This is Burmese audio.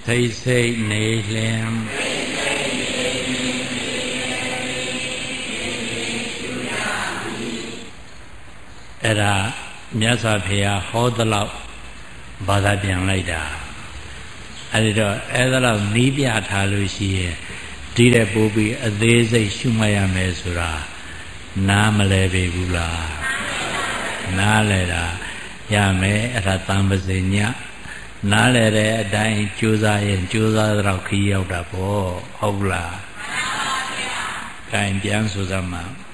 သိစိတ်နေလင်အဲ့ဒါမြတ်စွာဘုရားဟောသလောက်ဘာသာပြန်လိုက်တာအဲ့ဒီတော့အဲ့ဒါလောက်နီးပြထားလို့ရှိရင်ဒီတဲ့ပို့ပြီးအသေးစိတ်ရှုမှတ်ရမယ်ဆိုတာနားမလဲပေဘူးလားနားလဲတာရမယ်အဲ့ဒါတန်ပစညနားလဲတဲ့အတိုင်းကြိုးစားရင်ကြိုးစားတော့ခီးရောက်တာပေါ့ဟုတ်လားမှန်ပါဗျာ gain ပြန်ဆိုစမ်းမှာ